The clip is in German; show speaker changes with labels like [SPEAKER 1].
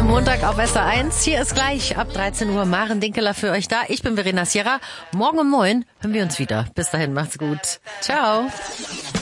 [SPEAKER 1] am Montag auf SR1. Hier ist gleich ab 13 Uhr Maren Dinkeler für euch da. Ich bin Verena Sierra. Morgen um 9 hören wir uns wieder. Bis dahin, macht's gut. Ciao.